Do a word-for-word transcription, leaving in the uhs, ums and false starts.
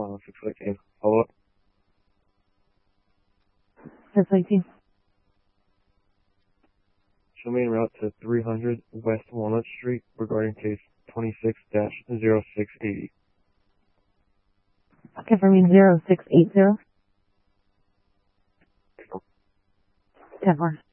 uh, six fifteen. Follow up. six eighteen. Show me en route to three hundred West Walnut Street regarding case twenty-six dash zero six eighty. Okay, for me, zero six eight zero. ten four.